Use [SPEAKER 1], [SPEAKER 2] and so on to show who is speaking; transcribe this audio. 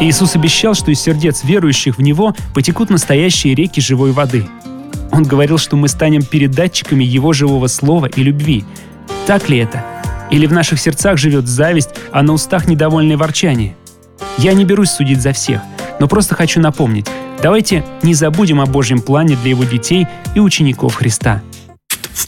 [SPEAKER 1] Иисус обещал, что из сердец верующих в Него потекут настоящие реки живой воды. Он говорил, что мы станем передатчиками Его живого слова и любви. Так ли это? Или в наших сердцах живет зависть, а на устах недовольное ворчание? Я не берусь судить за всех, но просто хочу напомнить, давайте не забудем о Божьем плане для Его детей и учеников Христа.